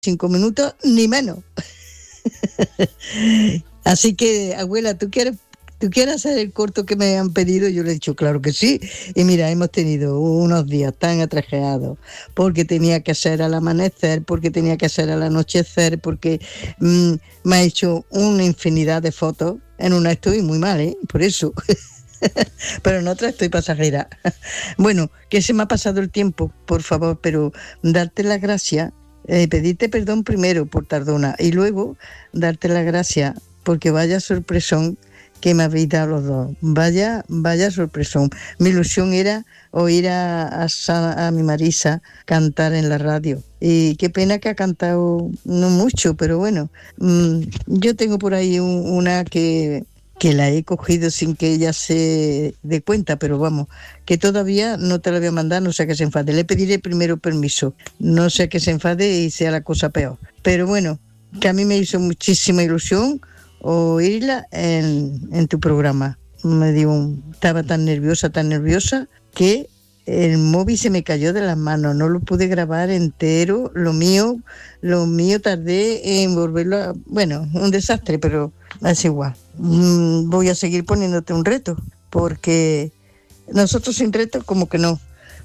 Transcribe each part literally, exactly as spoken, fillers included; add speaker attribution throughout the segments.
Speaker 1: cinco minutos, ni menos. Así que, abuela, ¿tú quieres, ¿tú quieres hacer el corto que me han pedido? Yo le he dicho, claro que sí. Y mira, hemos tenido unos días tan atrajeados, porque tenía que hacer al amanecer, porque tenía que hacer al anochecer, porque mmm, me ha hecho una infinidad de fotos. En una estoy muy mal, ¿eh? Por eso. Pero en otra estoy pasajera. Bueno, que se me ha pasado el tiempo, por favor, pero darte las gracias, eh, pedirte perdón primero por tardona y luego darte las gracias porque vaya sorpresón que me habéis dado los dos. Vaya, vaya sorpresón. Mi ilusión era oír a, a, a mi Marisa cantar en la radio. Y qué pena que ha cantado no mucho, pero bueno, mmm, yo tengo por ahí un, una que... que la he cogido sin que ella se dé cuenta, pero vamos, que todavía no te la voy a mandar, no sea que se enfade. Le pediré primero permiso, no sea que se enfade y sea la cosa peor. Pero bueno, que a mí me hizo muchísima ilusión oírla en, en tu programa. Me dio un, estaba tan nerviosa, tan nerviosa, que el móvil se me cayó de las manos, no lo pude grabar entero, lo mío, lo mío tardé en volverlo a, bueno, un desastre, pero es igual. Mm, voy a seguir poniéndote un reto, porque nosotros sin reto como que no.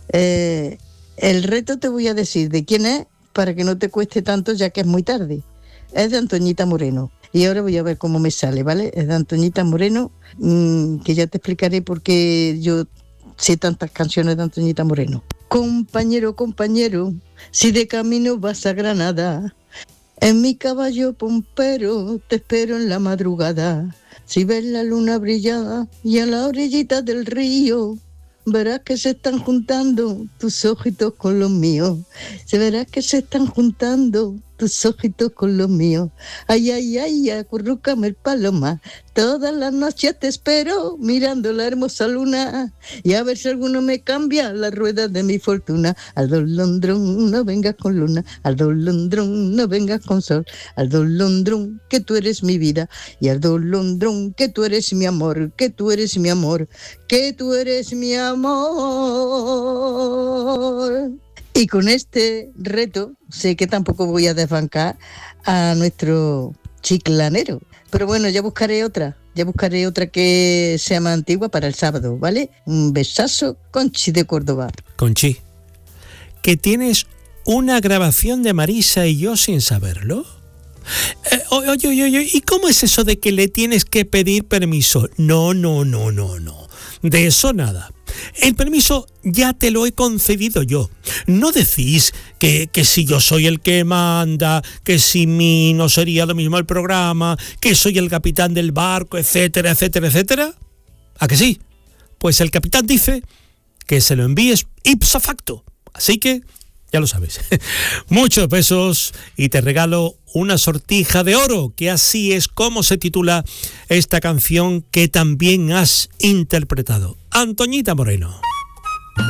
Speaker 1: Eh, el reto te voy a decir de quién es, para que no te cueste tanto ya que es muy tarde. Es de Antoñita Moreno. Y ahora voy a ver cómo me sale, ¿vale? Es de Antoñita Moreno, mmm, que ya te explicaré por qué yo sé tantas canciones de Antoñita Moreno. Compañero, compañero, si de camino vas a Granada, en mi caballo pompero te espero en la madrugada. Si ves la luna brillar y a la orillita del río, verás que se están juntando tus ojitos con los míos. Se verás que se están juntando tus ojitos con los míos. Ay, ay, ay, acurrúcame el paloma. Todas las noches te espero mirando la hermosa luna. Y a ver si alguno me cambia las ruedas de mi fortuna. Al dolondrón no vengas con luna. Al dolondrón no vengas con sol. Al dolondrón que tú eres mi vida. Y al dolondrón que tú eres mi amor. Que tú eres mi amor. Que tú eres mi amor. Y con este reto, sé que tampoco voy a desbancar a nuestro chiclanero. Pero bueno, ya buscaré otra, ya buscaré otra que sea más antigua para el sábado, ¿vale? Un besazo, Conchi de Córdoba.
Speaker 2: Conchi, ¿que tienes una grabación de Marisa y yo sin saberlo? Eh, oye, oye, oye, ¿y cómo es eso de que le tienes que pedir permiso? No, no, no, no, no. De eso nada. El permiso ya te lo he concedido yo. No decís que, que si yo soy el que manda, que sin mí no sería lo mismo el programa, que soy el capitán del barco, etcétera, etcétera, etcétera. ¿A que sí? Pues el capitán dice que se lo envíes ipso facto. Así que ya lo sabes. Muchos besos y te regalo una sortija de oro, que así es como se titula esta canción que también has interpretado. Antoñita Moreno.